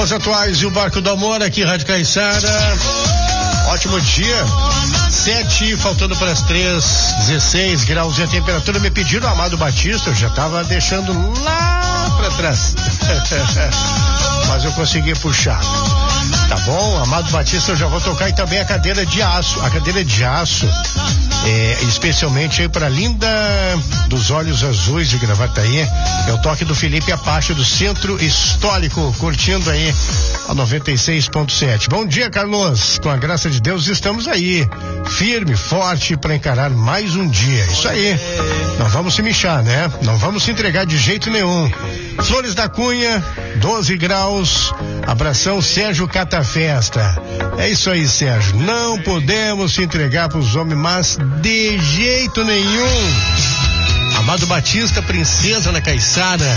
Tempos atuais e o Barco do Amor aqui, Rádio Caiçara. Ótimo dia. 7, faltando para as 3, 16 graus e a temperatura. Me pediram o Amado Batista, eu já estava deixando lá para trás. Mas eu consegui puxar. Tá bom, Amado Batista, eu já vou tocar, e também a cadeira de aço. A cadeira de aço, especialmente aí para Linda dos Olhos Azuis de Gravataí, é o toque do Felipe Apache do Centro Histórico, curtindo aí a 96.7. Bom dia, Carlos. Com a graça de Deus estamos aí, firme, forte para encarar mais um dia. Isso aí. Não vamos se mexer, né? Não vamos se entregar de jeito nenhum. Flores da Cunha, 12 graus. Abração, Sérgio Catafesta. É isso aí, Sérgio. Não podemos se entregar para os homens, mas de jeito nenhum. Amado Batista, Princesa na Caiçara.